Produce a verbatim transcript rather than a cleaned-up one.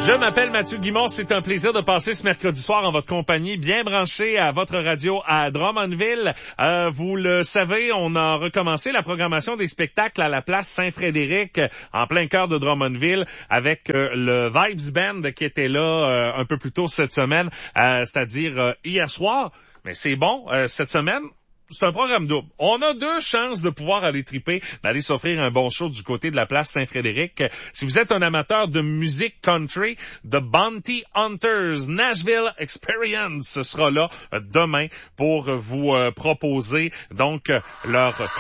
Je m'appelle Mathieu Guimond, c'est un plaisir de passer ce mercredi soir en votre compagnie, bien branché à votre radio à Drummondville. Euh, vous le savez, on a recommencé la programmation des spectacles à la place Saint-Frédéric, en plein cœur de Drummondville, avec euh, le Vibes Band qui était là euh, un peu plus tôt cette semaine, euh, c'est-à-dire euh, hier soir. Mais c'est bon, euh, cette semaine, c'est un programme double. On a deux chances de pouvoir aller triper, d'aller s'offrir un bon show du côté de la place Saint-Frédéric. Si vous êtes un amateur de musique country, The Bounty Hunters Nashville Experience sera là demain pour vous euh, proposer donc leur